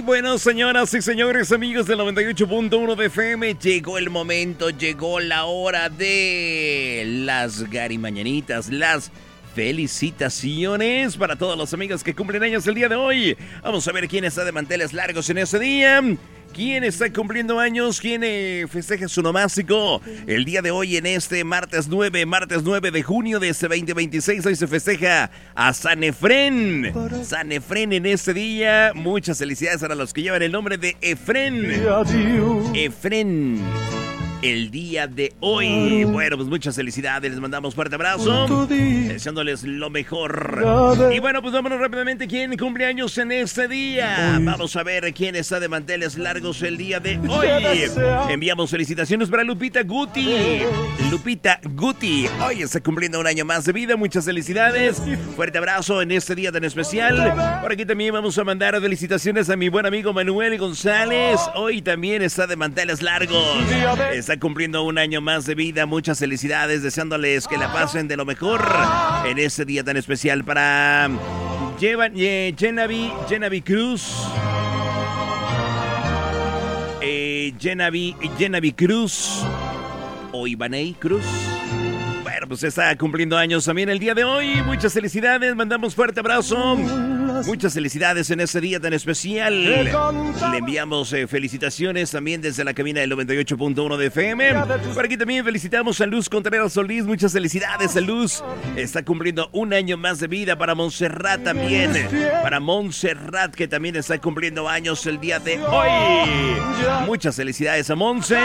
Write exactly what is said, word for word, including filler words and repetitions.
bueno, señoras y señores, amigos del noventa y ocho punto uno de F M, llegó el momento, llegó la hora de las garimañanitas, las felicitaciones para todos los amigos que cumplen años el día de hoy. Vamos a ver quién está de manteles largos en ese día. ¿Quién está cumpliendo años? ¿Quién eh, festeja su nomástico? El día de hoy, en este martes nueve, martes nueve de junio de este veinte veintiséis, hoy se festeja a San Efrén. San Efrén en este día. Muchas felicidades para los que llevan el nombre de Efrén. Efrén. El día de hoy. Bueno, pues muchas felicidades, les mandamos fuerte abrazo, deseándoles lo mejor. Y bueno, pues vámonos rápidamente. ¿Quién cumple años en este día? Vamos a ver quién está de manteles largos el día de hoy. Enviamos felicitaciones para Lupita Guti. Lupita Guti, hoy está cumpliendo un año más de vida. Muchas felicidades, fuerte abrazo en este día tan especial. Por aquí también vamos a mandar felicitaciones a mi buen amigo Manuel González. Hoy también está de manteles largos. Está cumpliendo un año más de vida. Muchas felicidades, deseándoles que la pasen de lo mejor en este día tan especial. Para Jenavi, Jenavi Cruz, eh, Jenavi, Jenavi Cruz o Ivaney Cruz. Bueno, pues está cumpliendo años también el día de hoy. Muchas felicidades, mandamos fuerte abrazo. Muchas felicidades en este día tan especial. Le enviamos eh, felicitaciones también desde la cabina del noventa y ocho punto uno de F M. Por aquí también felicitamos a Luz Contreras Solís. Muchas felicidades a Luz. Está cumpliendo un año más de vida. Para Montserrat también. Para Montserrat, que también está cumpliendo años el día de hoy. Muchas felicidades a Montse.